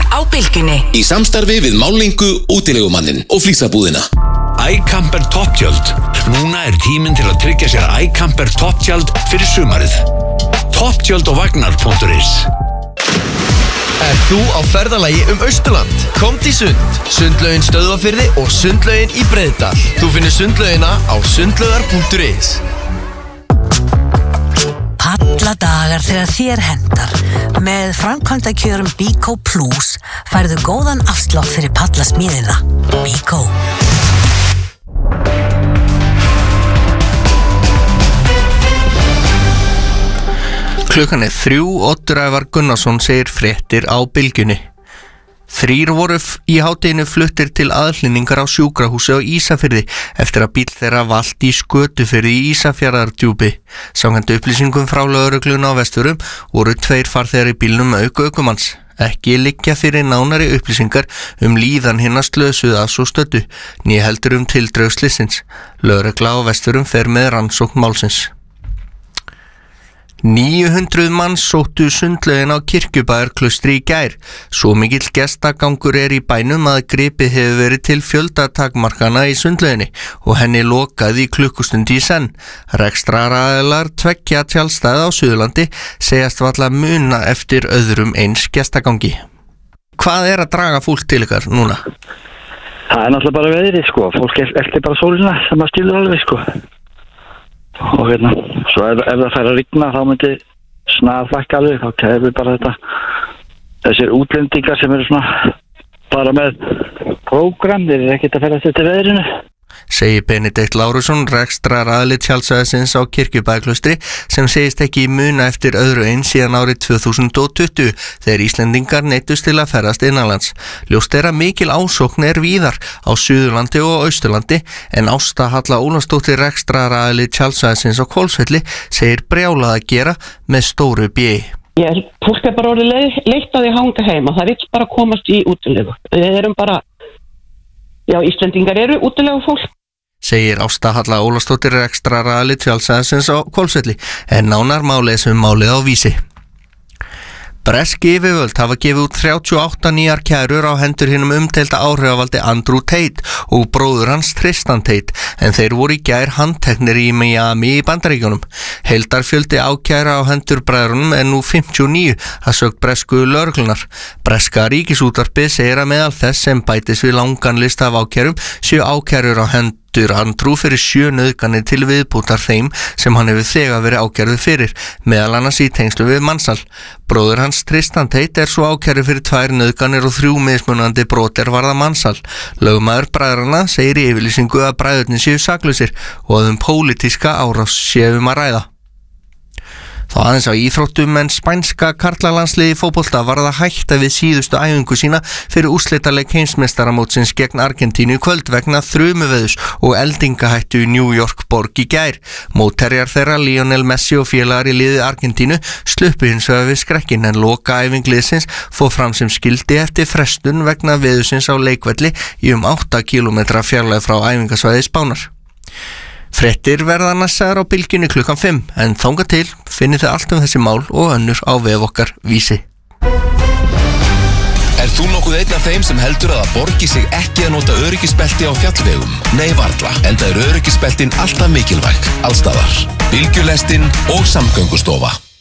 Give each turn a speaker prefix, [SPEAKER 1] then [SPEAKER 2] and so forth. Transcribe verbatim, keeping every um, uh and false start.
[SPEAKER 1] á Bylgjunni.
[SPEAKER 2] Í samstarfi við Málingu, útilegumannin og flísabúðina.
[SPEAKER 3] iCamper topptjöld. Núna er tíminn til að tryggja sér iCamper topptjöld fyrir sumarið. topptjöld og vagnar punktur is.
[SPEAKER 4] Er þú á ferðalagi um Austurland? Komdu í Sund, Sundlaugin Stöðvarfirði og Sundlaugin í Breiðdal. Þú finnir sundlaugina á sundlaugar punktur is.
[SPEAKER 5] Alla dagar þegar þér hendar. Með framkvæmdakjörum Bíkó Plus færðu góðan afslátt fyrir pallasmíðina. Bíkó.
[SPEAKER 6] Klukkan er þrjú, Oddur Ævar Gunnarsson segir fréttir á Bylgjunni. Þrír voru í hádeginu fluttir til aðhlynningar á sjúkrahúsi á Ísafirði eftir að bíll þeirra valt í Skötufirði í Ísafjarðardjúpi. Samkvæmt upplýsingum frá lögreglunni á Vestfjörðum voru tveir farþegar í bílnum auk ökumanns. Ekki liggja fyrir nánari upplýsingar um líðan hinna slösuðu að svo stöddu, né heldur um tildrög slysins. Lögregla á Vestfjörðum fer með rannsókn málsins. níu hundruð manns sóttu sundlaugin á Kirkjubæjarklaustri í gær. Svo mikill gestagangur er í bænum að gripið hefur verið til fjöldatakmarkana í sundlauginni og henni lokaði í klukkustundi í senn. Rekstraraðilar tveggja tjaldstæða á Suðurlandi segjast varla muna eftir öðrum eins gestagangi. Hvað er að draga fólk til ykkar núna?
[SPEAKER 7] Það er náttúrulega bara veðrið sko. Fólk eltir bara sólina sem að skilur alveg sko. Og hérna, svo ef, ef það fær að rigna þá myndi snarflækka alveg, þá kefur bara þetta þessir útlendingar sem eru svona bara með prógram, þeir eru ekkert að ferðast eftir veðrinu.
[SPEAKER 6] Segir Benedikt Lárusson, rekstraraðili tjaldsvæðisins á Kirkjubæjarklaustri, sem segist ekki muna eftir öðru eins síðan árið tvö þúsund tuttugu þegar Íslendingar neyddust til að ferðast innanlands. Ljóst er að mikil ásókn er víðar á Suðurlandi og Austurlandi, en Ásta Halla Ólafsdóttir, rekstraraðili tjaldsvæðisins á Hvolsvelli, segir brjálað að gera með stóru bjegi.
[SPEAKER 8] Ég, fólk er bara orðið leitt að því hanga heima, það vill bara komast í útilegu. Við erum bara, já, Íslendingar eru útilegu fólk.
[SPEAKER 6] Segir Ásta Halla Ólafsdóttir, rekstraraðili tjaldsvæðisins á Hvolsvelli, en nánar má lesa um málið á Vísi. Breski yfirvöld hafa gefið út þrjátíu og átta nýjar kærur á hendur hinum umdeilda áhrifavaldi Andrew Tate og bróður hans Tristan Tate, en þeir voru í gær handteknir í Miami í Bandaríkjunum. Heildarfjöldi ákæra á hendur bræðrunum er nú fimmtíu og níu að sögn bresku lögreglunar. Breska ríkisútvarpið segir að meðal þess sem bætist við langan lista af ákærum séu ákærur á hendur Andrew fyrir sjö nauðganir til viðbútar þeim sem hann hefur þegar verið ákærður fyrir, meðal annars í tengslu við mansal. Bróður hans Tristan Tate er svo ákærður fyrir tvær nauðganir og þrjú mismunandi brot er varða mansal. Lögmaður bræðranna segir í yfirlýsingu að bræðurnir séu saklausir og að um pólitíska árás séu um að ræða. Þá aðeins á íþróttum, en spænska karlalandsliði í fótbolta varð að hætta við síðustu æfingu sína fyrir úrslitaleik heimsmeistaramótsins gegn Argentínu í kvöld vegna þrumuveðurs og eldingahættu í New York borg í gær. Mótherjar þeirra, Lionel Messi og félagar í liði Argentínu, sluppu hins vegar við skrekkin, en loka æfing liðsins fór fram sem skildi eftir frestun vegna veðursins á leikvelli í um átta kílómetra fjarlægð frá æfingasvæði Spánar. Fréttir verða næstar á Bylgjunni klukkan fimm, en þangað til finnið þið allt um þessi mál og önnur á vef okkar Vísi.
[SPEAKER 2] Er þú nokkuð einn af þeim sem heldur að það borgi sig ekki að nota öryggisbelti á fjallvegum? Nei varla, enda er öryggisbeltin alltaf mikilvæg, allstaðar. Bylgjulestin og Samgöngustofa.